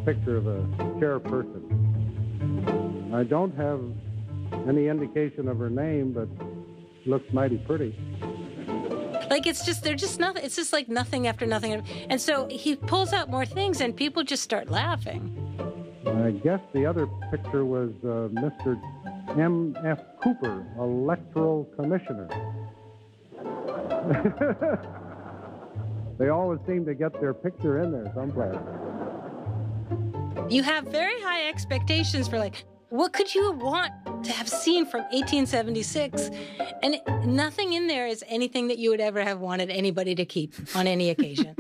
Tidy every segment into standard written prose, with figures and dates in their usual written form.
picture of a chairperson. I don't have any indication of her name, but looks mighty pretty. Like, they're just nothing. It's just like nothing after nothing. And so he pulls out more things and people just start laughing. I guess the other picture was Mr. M.F. Cooper, Electoral Commissioner. They always seem to get their picture in there someplace. You have very high expectations for, like, what could you want to have seen from 1876? And nothing in there is anything that you would ever have wanted anybody to keep on any occasion.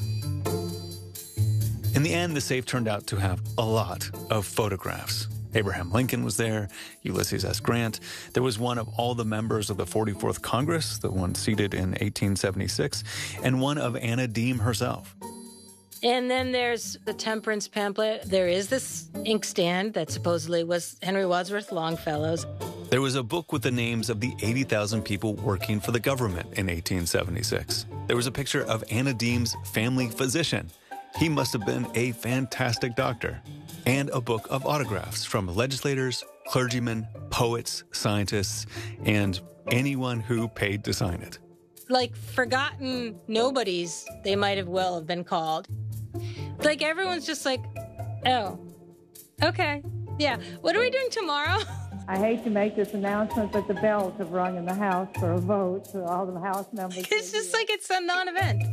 In the end, the safe turned out to have a lot of photographs. Abraham Lincoln was there, Ulysses S. Grant. There was one of all the members of the 44th Congress, the one seated in 1876, and one of Anna Deem herself. And then there's the temperance pamphlet. There is this inkstand that supposedly was Henry Wadsworth Longfellow's. There was a book with the names of the 80,000 people working for the government in 1876. There was a picture of Anna Deem's family physician. He must have been a fantastic doctor. And a book of autographs from legislators, clergymen, poets, scientists, and anyone who paid to sign it. Like forgotten nobodies, they might have well have been called. Like everyone's just like, oh, okay, yeah. What are we doing tomorrow? I hate to make this announcement, but the bells have rung in the House for a vote, so all the House members... It's just like it's a non-event.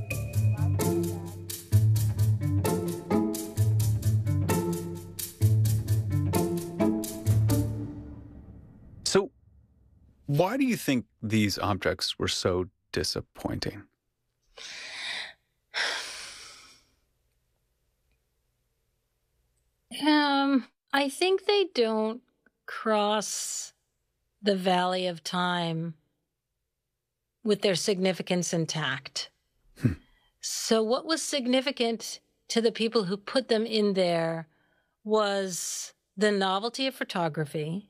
So, why do you think these objects were so disappointing? I think they don't cross the valley of time with their significance intact. So what was significant to the people who put them in there was the novelty of photography,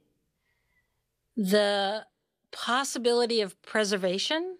the possibility of preservation.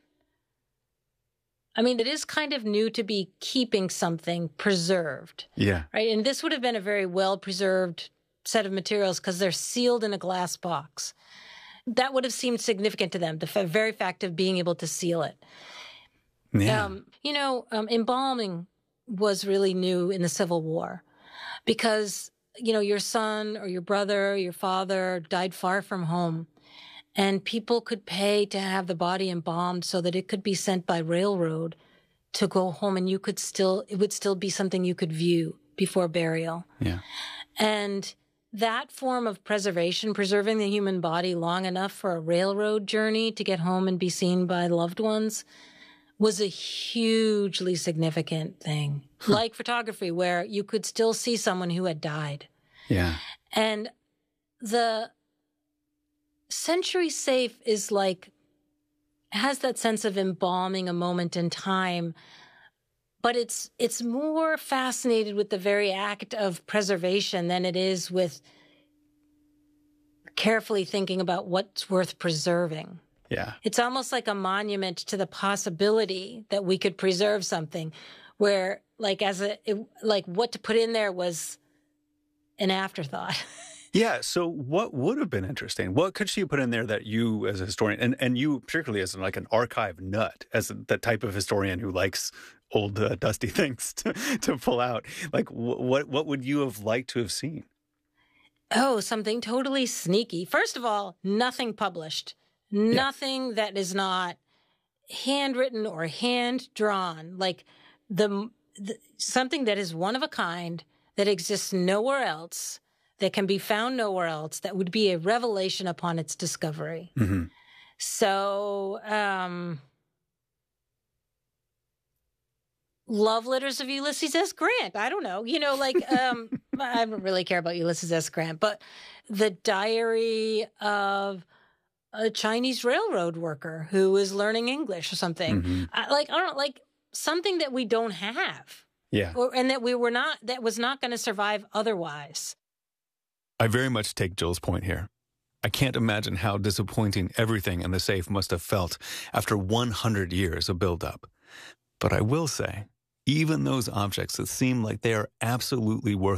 I mean, it is kind of new to be keeping something preserved. Yeah. Right? And this would have been a very well-preserved set of materials because they're sealed in a glass box. That would have seemed significant to them, the very fact of being able to seal it. Yeah. Embalming was really new in the Civil War because, your son or your brother or your father died far from home. And people could pay to have the body embalmed so that it could be sent by railroad to go home and it would still be something you could view before burial. Yeah. And that form of preserving the human body long enough for a railroad journey to get home and be seen by loved ones was a hugely significant thing. Like photography, where you could still see someone who had died. Yeah. And the Century Safe has that sense of embalming a moment in time, but it's more fascinated with the very act of preservation than it is with carefully thinking about what's worth preserving. Yeah. It's almost like a monument to the possibility that we could preserve something where what to put in there was an afterthought. Yeah, so what would have been interesting? What could she put in there that you, as a historian, and you particularly as an archive nut, as the type of historian who likes old dusty things to pull out, what would you have liked to have seen? Oh, something totally sneaky. First of all, nothing published. Nothing that is not handwritten or hand-drawn. Like something that is one of a kind, that exists nowhere else, that can be found nowhere else, that would be a revelation upon its discovery. Mm-hmm. So, love letters of Ulysses S. Grant. I don't know. I don't really care about Ulysses S. Grant, but the diary of a Chinese railroad worker who is learning English or something. Mm-hmm. I don't know, something that we don't have. Yeah. And that that was not going to survive otherwise. I very much take Jill's point here. I can't imagine how disappointing everything in the safe must have felt after 100 years of buildup. But I will say, even those objects that seem like they are absolutely worth